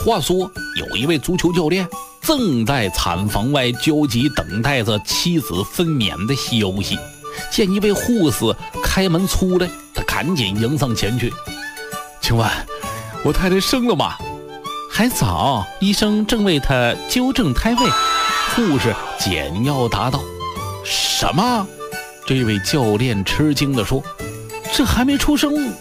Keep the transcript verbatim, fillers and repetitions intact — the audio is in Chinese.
话说，有一位足球教练正在产房外焦急等待着妻子分娩的消息，见一位护士开门出来，他赶紧迎上前去。请问我太太生了吗？还早，医生正为她纠正胎位。护士简要答道。什么？这位教练吃惊地说，这还没出生